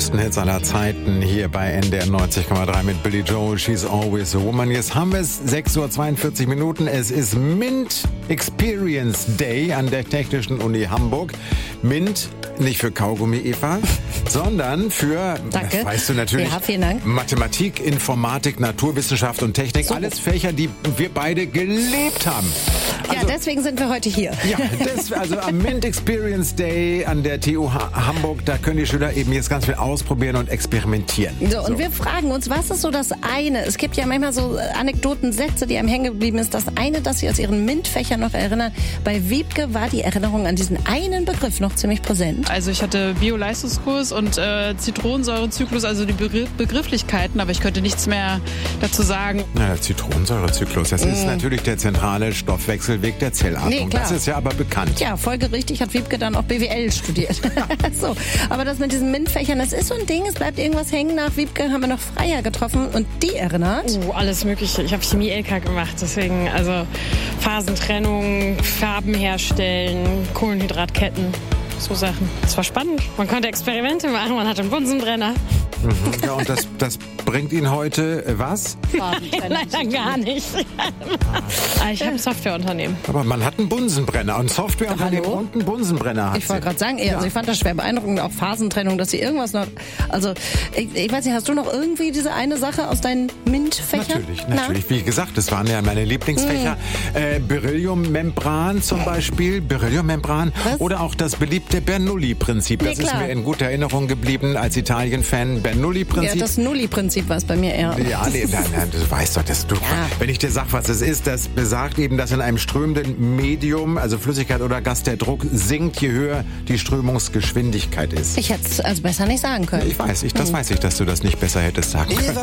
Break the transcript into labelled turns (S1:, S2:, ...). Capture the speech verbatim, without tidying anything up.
S1: größten Hits aller Zeiten hier bei N D R neunzig Komma drei mit Billy Joel, She's Always a Woman. Jetzt haben wir es, sechs Uhr zweiundvierzig Minuten. Es ist Mint Experience Day an der Technischen Uni Hamburg. Mint nicht für Kaugummi, Eva, sondern für,
S2: Danke.
S1: Das weißt du natürlich,
S2: ja, vielen Dank.
S1: Mathematik, Informatik, Naturwissenschaft und Technik. So. Alles Fächer, die wir beide gelebt haben.
S2: Also, ja, deswegen sind wir heute hier.
S1: Ja, das, also am Mint Experience Day an der T U Hamburg, da können die Schüler eben jetzt ganz viel ausprobieren und experimentieren.
S2: So, und so. Wir fragen uns, was ist so das eine? Es gibt ja manchmal so Anekdoten, Sätze, die einem hängen geblieben ist. Das eine, das Sie aus Ihren MINT-Fächern noch erinnern. Bei Wiebke war die Erinnerung an diesen einen Begriff noch ziemlich präsent.
S3: Also ich hatte Bio-Leistungskurs und äh, Zitronensäurezyklus, also die Begr- Begrifflichkeiten, aber ich könnte nichts mehr dazu sagen.
S1: Na, der Zitronensäurezyklus, das mm. ist natürlich der zentrale Stoffwechselweg der Zellatmung. Nee, das ist ja aber bekannt.
S2: Ja, folgerichtig hat Wiebke dann auch B W L studiert. So, aber das mit diesen MINT-Fächern, das ist so ein Ding, es bleibt irgendwas hängen. Nach Wiebke haben wir noch Freier getroffen und die erinnert.
S4: Oh, alles Mögliche. Ich habe Chemie-L K gemacht, deswegen also Phasentrennung, Farben herstellen, Kohlenhydratketten. So Sachen. Das war spannend. Man konnte Experimente machen, man hatte einen Bunsenbrenner.
S1: Mhm. Ja, und das, das bringt Ihnen heute äh, was?
S4: Nein, leider gar nicht. Ah, ich habe ein Softwareunternehmen.
S1: Aber man hat einen Bunsenbrenner, ein Softwareunternehmen und einen Bunsenbrenner hat
S2: Ich wollte gerade sagen, ja. also ich fand das schwer beeindruckend, auch Phasentrennung, dass Sie irgendwas noch, also ich, ich weiß nicht, hast du noch irgendwie diese eine Sache aus deinen MINT-Fächern?
S1: Natürlich, natürlich. Na? Wie gesagt, das waren ja meine Lieblingsfächer. Mm. Äh, Berylliummembran zum Beispiel, Berylliummembran oder auch das beliebte Bernoulli-Prinzip. Das nee, ist mir in guter Erinnerung geblieben als Italien-Fan. Bernoulli-Prinzip.
S2: Ja, das Nulli-Prinzip war es bei mir eher.
S1: Ja, nee, nein, nein, du weißt doch, dass du, ja. wenn ich dir sag, was es ist, das besagt eben, dass in einem strömenden Medium, also Flüssigkeit oder Gas, der Druck sinkt, je höher die Strömungsgeschwindigkeit ist.
S2: Ich hätte es also besser nicht sagen können.
S1: Ich weiß, ich, das hm. weiß ich, dass du das nicht besser hättest sagen können.